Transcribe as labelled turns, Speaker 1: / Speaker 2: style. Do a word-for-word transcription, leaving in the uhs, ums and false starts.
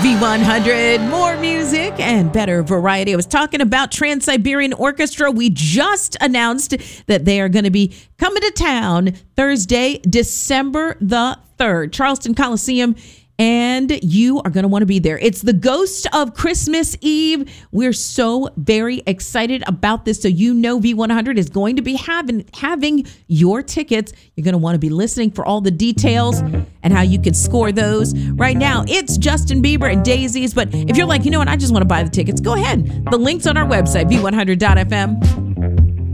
Speaker 1: V one hundred, more music and better variety. I was talking about Trans-Siberian Orchestra. We just announced that they are going to be coming to town Thursday, December the third, Charleston Coliseum. And you are going to want to be there. It's the Ghost of Christmas Eve. We're so very excited about this. So you know V one hundred is going to be having having your tickets. You're going to want to be listening for all the details and how you can score those. Right now, it's Justin Bieber and Daisies. But if you're like, you know what, I just want to buy the tickets, go ahead. The link's on our website, V one hundred dot F M.